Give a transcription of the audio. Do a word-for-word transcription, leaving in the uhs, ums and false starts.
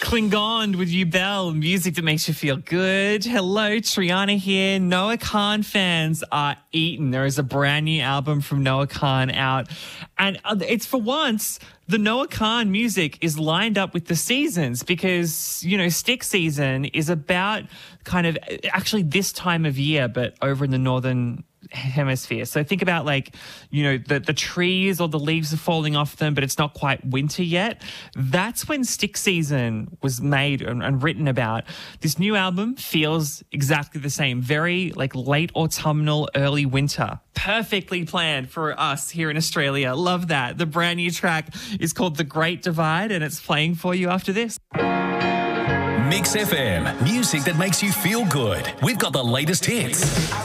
Klingon with You Bell, music that makes you feel good. Hello, Triana here. Noah Khan fans are eaten. There is a brand new album from Noah Khan out. And it's for once, the Noah Khan music is lined up with the seasons because, you know, Stick season is about kind of actually this time of year, but over in the northern hemisphere. So think about like, you know, the, the trees or the leaves are falling off them, but it's not quite winter yet. That's when Stick season was made and, and written about. This new album feels exactly the same. Very like late autumnal, early winter. Perfectly planned for us here in Australia. Love that. The brand new track is called The Great Divide and it's playing for you after this. Mix F M, music that makes you feel good. We've got the latest hits.